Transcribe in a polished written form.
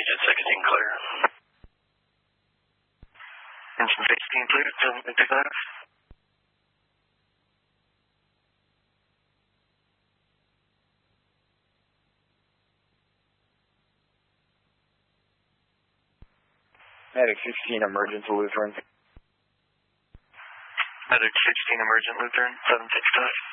Engine 16 clear. Engine 16 clear, 755. Medic 16 emergent to Lutheran. Medic 16 emergent Lutheran, 765.